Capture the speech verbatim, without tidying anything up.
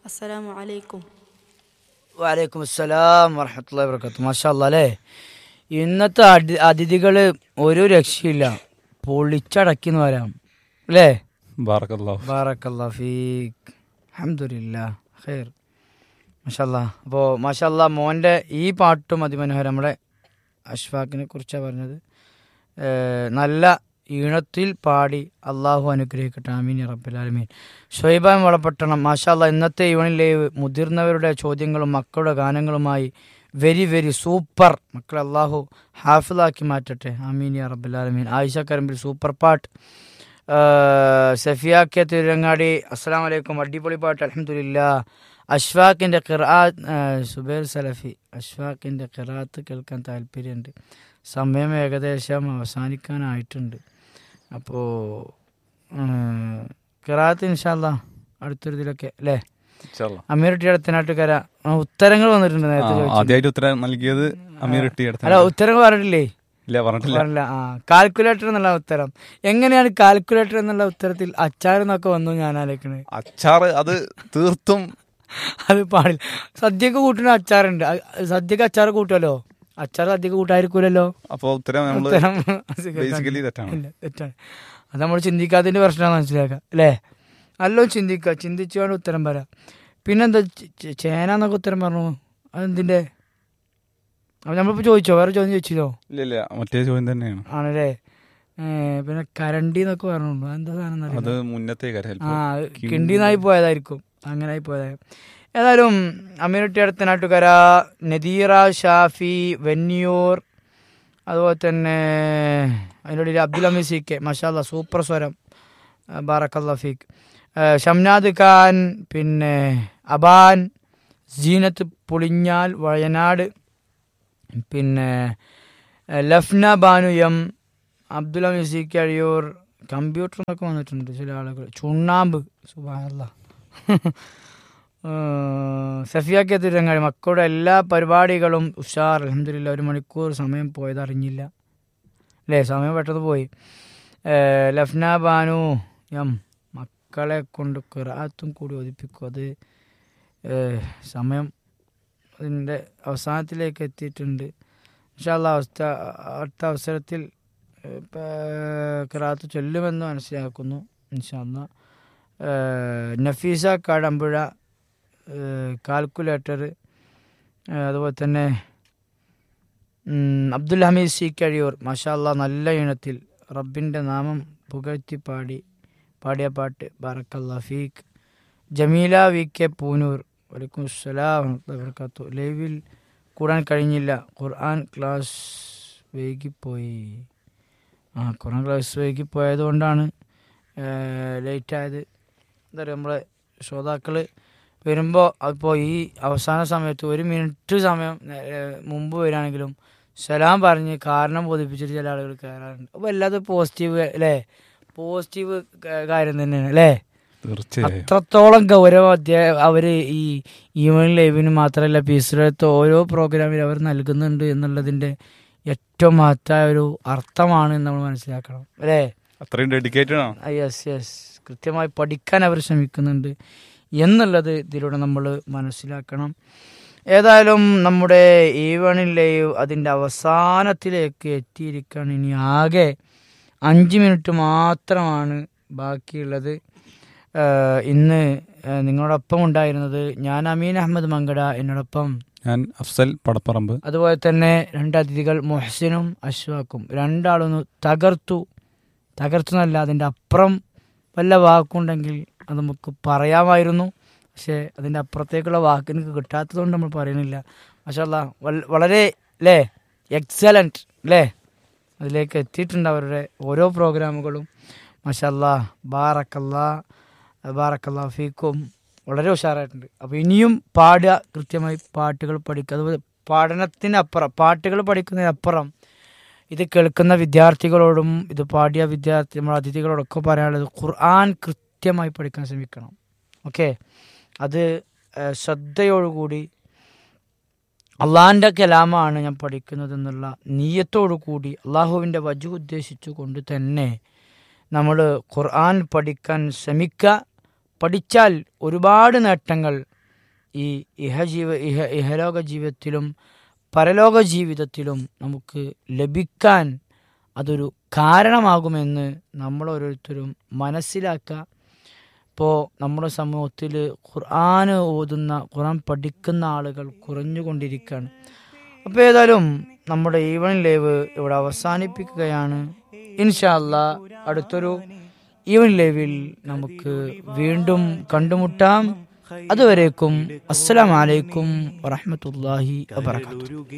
അസ്സലാമു അലൈക്കും. വലൈക്കും അസ്സലാം വറഹ്മത്തുള്ളാഹി വബറകാതുഹു. മാഷാ അല്ലാ അല്ലേ, ഇന്നത്തെ അതി അതിഥികൾ ഒരു രക്ഷയില്ല, പൊളിച്ചടക്കിന്ന് വരാം അല്ലേ. ബാറക്കല്ലാഹു ബാറക്കല്ലാഹു ഫീക്. അൽഹംദുലില്ലാ ഖൈർ. മാഷാ അല്ലാ. അപ്പോൾ മാഷാ അല്ലാ, മോൻ്റെ ഈ പാട്ടും അതിമനോഹരം. നമ്മുടെ അഷ്ഫാഖിനെ കുറിച്ചാണ് പറഞ്ഞത്. ഏഹ് നല്ല ഈണത്തിൽ പാടി അള്ളാഹു അനുഗ്രഹിക്കട്ടെ. ആമീൻ യാ റബ്ബൽ ആലമീൻ. ഷൊയ്ബാൻ വളപട്ടണം. മാഷാ അല്ലാ, ഇന്നത്തെ ഈവനിംഗ് ലൈവ് മുതിർന്നവരുടെ ചോദ്യങ്ങളും മക്കളുടെ ഗാനങ്ങളുമായി വെരി വെരി സൂപ്പർ. മക്കളെ അള്ളാഹു ഹാഫിളാക്കി മാറ്റട്ടെ. ആമീൻ യാ റബ്ബൽ ആലമീൻ. ആയിഷ കരമ്പിൽ സൂപ്പർ പാട്ട്. സഫിയ കെ തിരുരങ്ങാടി അസ്സലാമു അലൈക്കും, അടിപൊളി പാട്ട് അൽഹംദുലില്ലാ. അഷ്ഫാഖിൻ്റെ ഖിറാഅത്ത്, സുബൈർ സലഫി, അഷ്ഫാഖിൻ്റെ ഖിറാഅത്ത് കേൾക്കാൻ താല്പര്യമുണ്ട്. സമയം ഏകദേശം അവസാനിക്കാനായിട്ടുണ്ട്. അപ്പോൾ ഖിറാഅത്ത് ഇൻഷാ അല്ലാ അടുത്തൊരു ഇതിലൊക്കെ അല്ലേ. അമീർ ടി അടുത്തനാട്ടുകര ഉത്തരങ്ങൾ വന്നിട്ടുണ്ട്. നേരത്തെ ആദ്യമായിട്ട് ഉത്തരം നൽകിയത് അമീർ ടി അല്ല, ഉത്തരങ്ങൾ പറഞ്ഞിട്ടില്ലേ? ഇല്ല, പറഞ്ഞിട്ടില്ല. പറഞ്ഞില്ല. ആ കാൽക്കുലേറ്റർ എന്നുള്ള ഉത്തരം. എങ്ങനെയാണ് കാൽക്കുലേറ്റർ എന്നുള്ള ഉത്തരത്തിൽ അച്ചാർ എന്നൊക്കെ വന്നു ഞാൻ ആലോചിക്കണേ. അച്ചാറ് അത് തീർത്തും അത് പാടില്ല. സദ്യക്ക് കൂട്ടുന്ന അച്ചാറുണ്ട്. സദ്യക്ക് അച്ചാർ കൂട്ടുമല്ലോ, അച്ചാർ സദ്യക്ക് കൂട്ടായിരിക്കൂലല്ലോ. അപ്പൊ ഉത്തരം നമ്മള് ഉത്തരം ബേസിക്കലി തെറ്റാണ്. ഇല്ല, തെറ്റാണ്. അത് നമ്മൾ ചിന്തിക്കാത്തതിന്റെ പ്രശ്നമാണ്, മനസ്സിലാക്കുക അല്ലേ. നല്ലോണം ചിന്തിക്കുക, ചിന്തിച്ചുകൊണ്ട് ഉത്തരം പറയാം. പിന്നെന്താ ചേന എന്നൊക്കെ ഉത്തരം പറഞ്ഞു, അതെന്തിന്റെ? അപ്പം നമ്മളിപ്പോൾ ചോദിച്ചോ, വേറെ ചോദ്യം ചോദിച്ചോ? ഇല്ല ഇല്ല, മറ്റേ ചോദ്യം തന്നെയാണ്. ആണല്ലേ. പിന്നെ കരണ്ടി എന്നൊക്കെ പറഞ്ഞു, എന്താ സാധനം? അത് മുന്നത്തെ ആ കിണ്ടിന്നായി പോയതായിരിക്കും, അങ്ങനെ ആയി പോയതായി. ഏതായാലും അമീനുട്ടി അടുത്ത നാട്ടുകാര നദീറ ഷാഫി വെന്നിയൂർ, അതുപോലെ തന്നെ അതിൻ്റെ ഇടയിൽ അബ്ദുൽ ഹമീദ് സി കെ, മാഷാ അല്ലാ സൂപ്പർ സ്വരം, ബാറക്കല്ലാഹു ഫീക്ക്. ഷംനാദ് ഖാൻ, പിന്നെ അബാൻ, സീനത്ത് പുളിഞ്ഞാൽ വയനാട്, പിന്നെ ലഫ്ന Banu M, Abdul Hameed C K Azhiyur. Computer എന്നൊക്കെ വന്നിട്ടുണ്ട് ചില ആളുകൾ. ചുണ്ണാമ്പ്, സുബ്ഹാനല്ലാഹ്. സഫിയ കെ തിരുരങ്ങാടി, മക്കളുടെ എല്ലാ പരിപാടികളും ഉഷാർ അൽഹംദുലില്ലാ. ഒരു മണിക്കൂർ സമയം പോയത് അറിഞ്ഞില്ല അല്ലേ, സമയം പെട്ടെന്ന് പോയി. ലഫ്ന ബാനു എം, മക്കളെ കൊണ്ട് ഖിറാഅത്തും കൂടി ഒതിപ്പിക്കും. അത് സമയം അതിൻ്റെ അവസാനത്തിലേക്ക് എത്തിയിട്ടുണ്ട്. ഇൻഷാ അല്ലാഹ് അവസ്ഥ അടുത്ത അവസരത്തിൽ ഖിറാഅത്ത് ചൊല്ലുമെന്ന് മനസ്സിലാക്കുന്നു ഇൻഷാ അല്ലാഹ്. നഫീസ കാടമ്പുഴ കാൽക്കുലേറ്റർ, അതുപോലെ തന്നെ അബ്ദുൽ ഹമീദ് സി കഴിയൂർ, മാഷാ അല്ലാഹ് നല്ല ഈണത്തിൽ റബ്ബിൻ്റെ നാമം പുകഴ്ത്തി പാടി പാടിയ പാട്ട്, ബാറക്കല്ലാഹു ഫീക്ക്. ജമീല വി കെ പൂനൂർ, വലൈക്കും അസ്സലാം വറഹ്മത്തുള്ളാഹി വബറകാതുഹു. ലൈവിൽ കൂടാൻ കഴിഞ്ഞില്ല, ഖുർആൻ ക്ലാസ് വൈകിപ്പോയി. ആ ഖുർആൻ ക്ലാസ് വൈകിപ്പോയത് കൊണ്ടാണ് ലേറ്റായത്. എന്താ പറയുക, നമ്മളെ ശ്രോതാക്കൾ വരുമ്പോൾ അപ്പോൾ ഈ അവസാന സമയത്ത് ഒരു മിനിറ്റ് സമയം മുമ്പ് വരികയാണെങ്കിലും സലാം പറഞ്ഞ് കാരണം ബോധിപ്പിച്ചിട്ട് ചില ആളുകൾ കയറാറുണ്ട്. അപ്പോൾ എല്ലാതും പോസിറ്റീവ് അല്ലേ, പോസിറ്റീവ് കാര്യം തന്നെയാണ് അല്ലേ. അത്രത്തോളം ഗൗരവം അധ്യായ അവർ ഈ ഈവനിംഗ് ലൈവിന് മാത്രമല്ല പീസ്റത്ത് ഓരോ പ്രോഗ്രാമിലും അവർ നൽകുന്നുണ്ട് എന്നുള്ളതിൻ്റെ ഏറ്റവും മഹത്തായ ഒരു അർത്ഥമാണ് നമ്മൾ മനസ്സിലാക്കണം അല്ലേ. അത്രയും ഡെഡിക്കേറ്റഡ് ആണ്. യെസ് യെസ് കൃത്യമായി പഠിക്കാൻ അവർ ശ്രമിക്കുന്നുണ്ട് എന്നുള്ളത് ഇതിലൂടെ നമ്മൾ മനസ്സിലാക്കണം. ഏതായാലും നമ്മുടെ ഈവനിംഗ് ലൈവ് അതിൻ്റെ അവസാനത്തിലേക്ക് എത്തിയിരിക്കുകയാണ്. ഇനി ആകെ അഞ്ച് മിനിറ്റ് മാത്രമാണ് ബാക്കിയുള്ളത്. ഇന്ന് നിങ്ങളോടൊപ്പം ഉണ്ടായിരുന്നത് ഞാൻ അമീൻ അഹമ്മദ് മങ്കട, എന്നോടൊപ്പം ഞാൻ അഫ്സൽ പടപ്പറമ്പ്, അതുപോലെ തന്നെ രണ്ട് അതിഥികൾ മുഹ്സിനും അഷ്വാഖും. രണ്ടാളൊന്ന് തകർത്തു തകർത്തു എന്നല്ല, അതിൻ്റെ അപ്പുറം വല്ല വാക്കുണ്ടെങ്കിൽ അത് നമുക്ക് പറയാമായിരുന്നു. പക്ഷേ അതിൻ്റെ അപ്പുറത്തേക്കുള്ള വാക്ക് എനിക്ക് കിട്ടാത്തത് കൊണ്ട് നമ്മൾ പറയുന്നില്ല. മാഷാ അല്ലാഹ് വളരെ അല്ലേ എക്സലൻറ്റ് അല്ലേ, അതിലേക്ക് എത്തിയിട്ടുണ്ട് അവരുടെ ഓരോ പ്രോഗ്രാമുകളും. മാഷാ അല്ലാഹ് ബാറക്കല്ലാഹ് ബാറക്കല്ലാഹു ഫീക്കും, വളരെ ഉഷാറായിട്ടുണ്ട്. അപ്പോൾ ഇനിയും പാടുക, കൃത്യമായി പാട്ടുകൾ പഠിക്കുക. അതുപോലെ പഠനത്തിനപ്പുറം പാട്ടുകൾ പഠിക്കുന്നതിനപ്പുറം ഇത് കേൾക്കുന്ന വിദ്യാർത്ഥികളോടും ഇത് പാടിയ വിദ്യാർത്ഥി നമ്മുടെ അതിഥികളോടൊക്കെ പറയാനുള്ളത് ഖുർആൻ കൃത്യമായി പഠിക്കാൻ ശ്രമിക്കണം. ഓക്കെ, അത് ശ്രദ്ധയോടുകൂടി അള്ളാഹിൻ്റെ കലാമാണ് ഞാൻ പഠിക്കുന്നതെന്നുള്ള നീയത്തോടു കൂടി അള്ളാഹുവിൻ്റെ വജു ഉദ്ദേശിച്ചു കൊണ്ട് തന്നെ നമ്മൾ ഖുർആൻ പഠിക്കാൻ ശ്രമിക്കുക. പഠിച്ചാൽ ഒരുപാട് നേട്ടങ്ങൾ ഈ ഇഹജീവ ഇഹ ഇഹലോക ജീവിതത്തിലും പരലോക ജീവിതത്തിലും നമുക്ക് ലഭിക്കാൻ അതൊരു കാരണമാകുമെന്ന് നമ്മൾ ഓരോരുത്തരും മനസ്സിലാക്കുക. ഇപ്പോൾ നമ്മുടെ സമൂഹത്തിൽ ഖുർആൻ ഓതുന്ന ഖുർആൻ പഠിക്കുന്ന ആളുകൾ കുറഞ്ഞുകൊണ്ടിരിക്കുകയാണ്. അപ്പോൾ ഏതായാലും നമ്മുടെ ഈവനിംഗ് ലൈവ് ഇവിടെ അവസാനിപ്പിക്കുകയാണ്. ഇൻഷാ അല്ലാ അടുത്തൊരു ഈവനിംഗ് ലൈവിൽ നമുക്ക് വീണ്ടും കണ്ടുമുട്ടാം. അതുവരേക്കും അസ്സലാമു അലൈക്കും വറഹ്മത്തുള്ളാഹി വബറകാതുഹു.